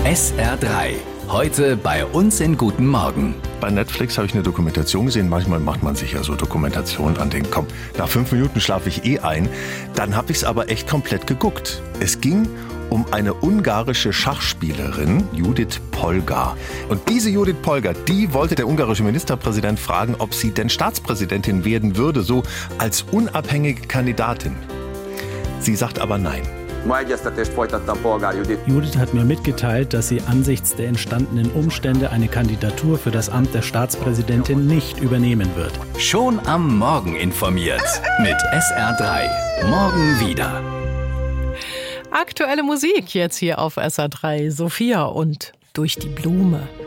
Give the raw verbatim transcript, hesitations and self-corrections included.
S R drei. Heute bei uns in Guten Morgen. Bei Netflix habe ich eine Dokumentation gesehen. Manchmal macht man sich ja so Dokumentationen an den Kopf. Nach fünf Minuten schlafe ich eh ein. Dann habe ich es aber echt komplett geguckt. Es ging um eine ungarische Schachspielerin, Judith Polgar. Und diese Judith Polgar, die wollte der ungarische Ministerpräsident fragen, ob sie denn Staatspräsidentin werden würde, so als unabhängige Kandidatin. Sie sagt aber nein. Judith hat mir mitgeteilt, dass sie angesichts der entstandenen Umstände eine Kandidatur für das Amt der Staatspräsidentin nicht übernehmen wird. Schon am Morgen informiert mit S R drei. Morgen wieder. Aktuelle Musik jetzt hier auf S R drei. Sophia und Durch die Blume.